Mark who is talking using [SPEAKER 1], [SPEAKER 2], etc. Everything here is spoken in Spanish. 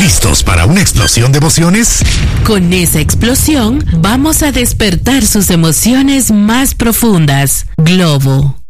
[SPEAKER 1] ¿Listos para una explosión de emociones?
[SPEAKER 2] Con esa explosión vamos a despertar sus emociones más profundas. Globo.